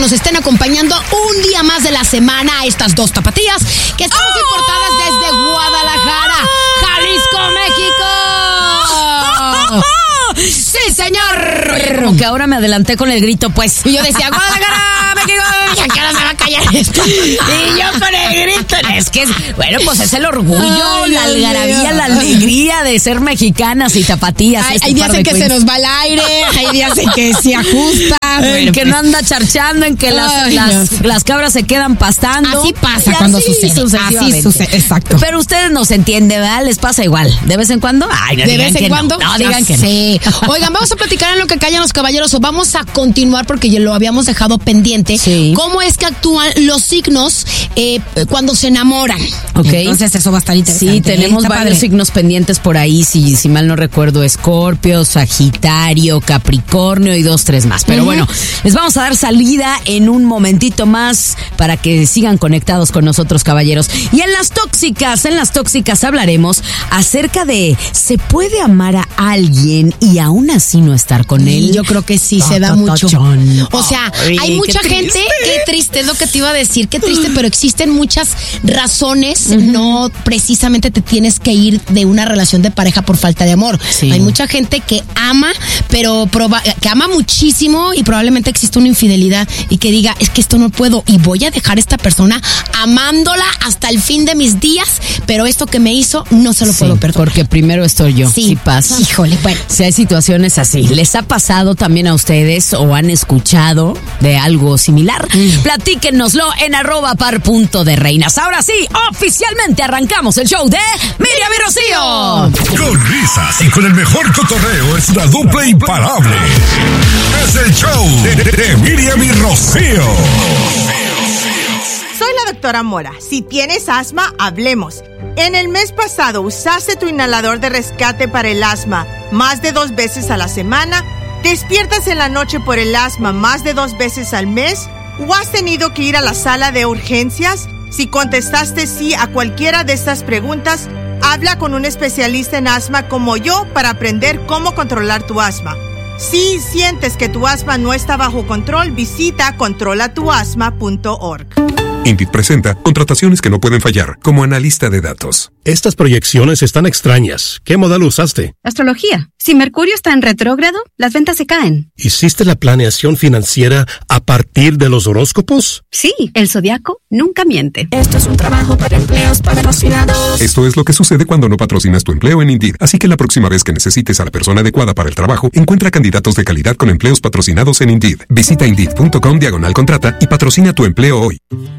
nos estén acompañando un día más de la semana a estas dos tapatías que estamos importadas desde Guadalajara, Jalisco, México. ¡Sí, señor! Como que ahora me adelanté con el grito, pues. Y yo decía, Guadalajara, México, ¿y a qué hora se va a callar esto? Y yo con el grito. Es que, bueno, pues es el orgullo, la algarabía, la alegría de ser mexicanas y tapatías. Hay días en que se nos va el aire, hay días en que se ajusta. En que no anda charchando, en que las cabras se quedan pastando. Así pasa cuando sucede. Así sucede, exacto. Pero ustedes nos entienden, ¿verdad? Les pasa igual. ¿De vez en cuando? Ay, no, ¿de vez en cuando? No, digan que sí. Oigan, vamos a platicar en lo que callan los caballeros, o vamos a continuar porque ya lo habíamos dejado pendiente. Sí. ¿Cómo es que actúan los signos cuando se enamoran? Ok. Entonces eso va a estar interesante. Sí, tenemos varios signos pendientes por ahí, si mal no recuerdo, Escorpio, Sagitario, Capricornio y 2, 3 más. Pero bueno, les vamos a dar salida en un momentito más para que sigan conectados con nosotros, caballeros. Y en las tóxicas hablaremos acerca de ¿se puede amar a alguien y aún así no estar con él? Yo creo que sí, se da mucho. O sea, hay mucha gente, qué triste es lo que te iba a decir, qué triste, pero existen muchas razones, no precisamente te tienes que ir de una relación de pareja por falta de amor. Sí. Hay mucha gente que ama, pero que ama muchísimo y probablemente existe una infidelidad y que diga, es que esto no puedo y voy a dejar a esta persona amándola hasta el fin de mis días, pero esto que me hizo no se lo puedo perdonar. Porque primero estoy yo. Sí pasa. Híjole, bueno. Si hay situaciones así, ¿les ha pasado también a ustedes o han escuchado de algo similar? Platíquenoslo en @par.de-reinas. Ahora sí, oficialmente arrancamos el show de Miriam y Rocío. Con risas y con el mejor cotorreo es la dupla imparable. Es el show de Miriam y Rocío. Soy la doctora Mora. Si tienes asma, hablemos. En el mes pasado, ¿usaste tu inhalador de rescate para el asma más de 2 veces a la semana? ¿Despiertas en la noche por el asma más de 2 veces al mes? ¿O has tenido que ir a la sala de urgencias? Si contestaste sí a cualquiera de estas preguntas, habla con un especialista en asma como yo para aprender cómo controlar tu asma. Si sientes que tu asma no está bajo control, visita controlatuasma.org. INDIT presenta contrataciones que no pueden fallar, como analista de datos. Estas proyecciones están extrañas. ¿Qué modelo usaste? Astrología. Si Mercurio está en retrógrado, las ventas se caen. ¿Hiciste la planeación financiera a partir de los horóscopos? Sí, el zodiaco nunca miente. Esto es un trabajo para empleos patrocinados. Esto es lo que sucede cuando no patrocinas tu empleo en Indeed. Así que la próxima vez que necesites a la persona adecuada para el trabajo, encuentra candidatos de calidad con empleos patrocinados en Indeed. Visita Indeed.com/contrata y patrocina tu empleo hoy.